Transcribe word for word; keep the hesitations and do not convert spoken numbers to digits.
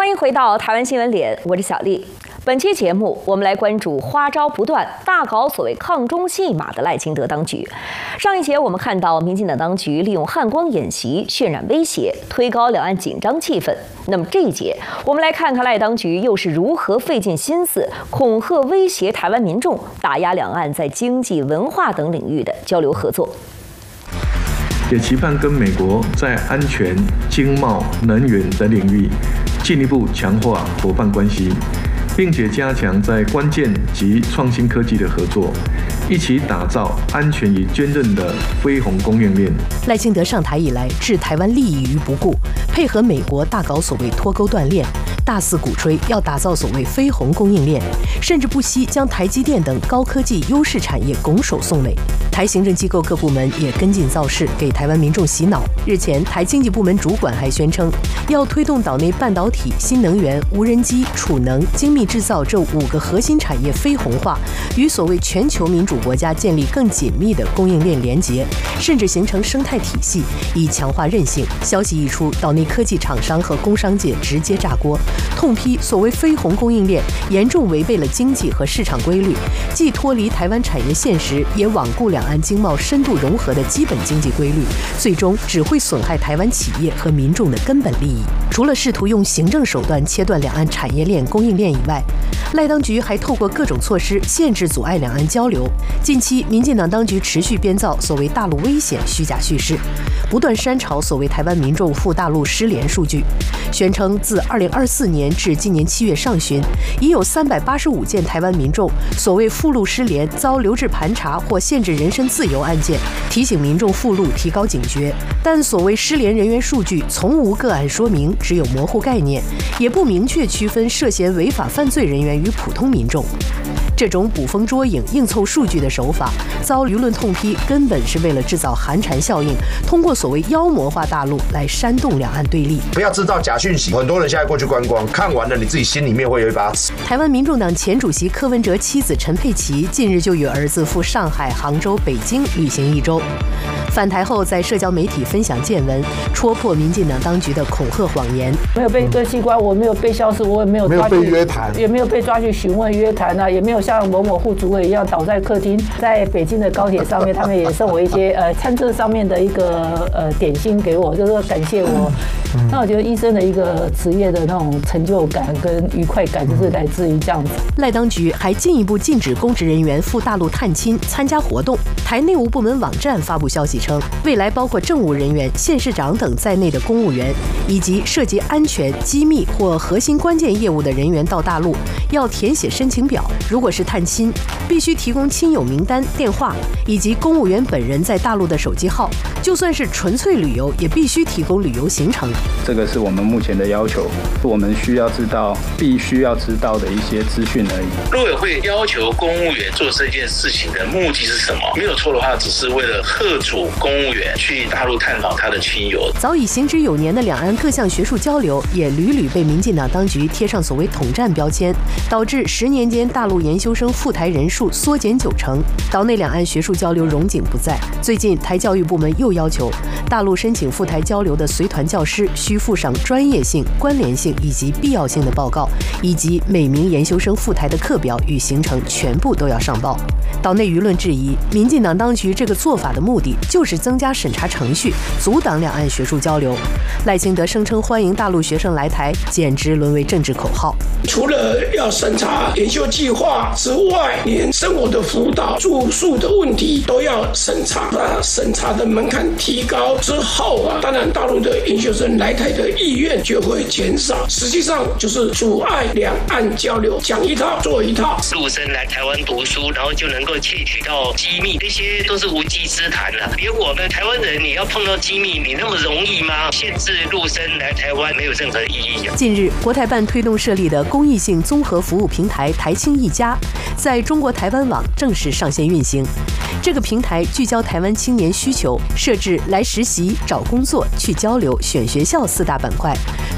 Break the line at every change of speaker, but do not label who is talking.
欢迎回到台湾新闻脸，我是小丽。本期节目，我们来关注花招不断、大搞所谓抗中戏码的赖清德当局。上一节我们看到，民进党当局利用汉光演习渲染威胁，推高两岸紧张气氛。那么这一节，我们来看看赖当局又是如何费尽心思恐吓威胁台湾民众，打压两岸在经济、文化等领域的交流合作。
也期盼跟美国在安全、经贸、能源等领域进一步强化伙伴关系，并且加强在关键及创新科技的合作，一起打造安全与坚韧的飞鸿供应链。
赖清德上台以来，置台湾利益于不顾，配合美国大搞所谓脱钩断链，大肆鼓吹要打造所谓飞鸿供应链，甚至不惜将台积电等高科技优势产业拱手送美。台行政机构各部门也跟进造势，给台湾民众洗脑。日前，台经济部门主管还宣称，要推动岛内半导体、新能源、无人机、储能、精密制造这五个核心产业飞鸿化，与所谓全球民主国家建立更紧密的供应链连结，甚至形成生态体系，以强化韧性。消息一出，岛内科技厂商和工商界直接炸锅，痛批所谓飞鸿供应链严重违背了经济和市场规律，既脱离台湾产业现实，也罔顾两岸经贸深度融合的基本经济规律，最终只会损害台湾企业和民众的根本利益。除了试图用行政手段切断两岸产业链、供应链以外，赖当局还透过各种措施限制阻碍两岸交流。近期，民进党当局持续编造所谓大陆危险虚假叙事，不断煽潮所谓台湾民众赴大陆失联数据，宣称自二零二四年至今年七月上旬，已有三百八十五件台湾民众所谓赴陆失联遭留置盘查或限制人身自由案件，提醒民众赴陆提高警觉。但所谓失联人员数据从无个案说明，只有模糊概念，也不明确区分涉嫌违法犯罪人员与普通民众。这种捕风捉影、硬凑数据的手法，遭舆论痛批，根本是为了制造寒蝉效应，通过所谓妖魔化大陆来煽动两岸对立。
不要制造假讯息，很多人现在过去观光，看完了你自己心里面会有一把尺。
台湾民众党前主席柯文哲妻子陈佩琪近日就与儿子赴上海、杭州、北京旅行一周。返台后，在社交媒体分享见闻，戳破民进党当局的恐吓谎言。
没有被割器官，我没有被消失，我也没有抓去
没有被约谈，
也没有被抓去询问约谈啊，也没有像某某副主委一样倒在客厅。在北京的高铁上面，他们也送我一些呃餐车上面的一个呃点心给我，就是说感谢我。那我觉得医生的一个职业的那种成就感跟愉快感，就是来自于这样子。
赖当局还进一步禁止公职人员赴大陆探亲、参加活动。台内务部门网站发布消息称，未来包括政务人员、县市长等在内的公务员，以及涉及安全、机密或核心关键业务的人员到大陆，要填写申请表。如果是探亲，必须提供亲友名单、电话，以及公务员本人在大陆的手机号。就算是纯粹旅游，也必须提供旅游行程。
这个是我们目前的要求，我们需要知道、必须要知道的一些资讯而已。
陆委会要求公务员做这件事情的目的是什么？没有错的话，只是为了吓阻公务员去大陆探访他的亲友。
早已行之有年的两岸各项学术交流，也屡屡被民进党当局贴上所谓统战标签，导致十年间大陆研修生赴台人数缩减九成，岛内两岸学术交流荣景不再。最近，台教育部门又要求大陆申请赴台交流的随团教师需附上专业性、关联性以及必要性的报告，以及每名研修生赴台的课表与行程全部都要上报。岛内舆论质疑，民进党当局这个做法的目的就是增加审查程序，阻挡两岸学术交流。赖清德声称欢迎大陆学生来台，简直沦为政治口号。
除了要审查研修计划之外，连生活的辅导、住宿的问题都要审查。把审查的门槛提高之后啊，当然大陆的研修生来台的意愿就会减少，实际上就是阻碍两岸交流，讲一套做一套。
陆生来台湾读书，然后就能够窃取到机密，这些都是无稽之谈了。连我们台湾人，你要碰到机密，你那么容易吗？限制陆生来台湾没有任何意义。
近日，国台办推动设立的公益性综合服务平台台青一家，在中国台湾网正式上线运行。这个平台聚焦台湾青年需求，设置来实习、找工作、去交流、选学校四大板块，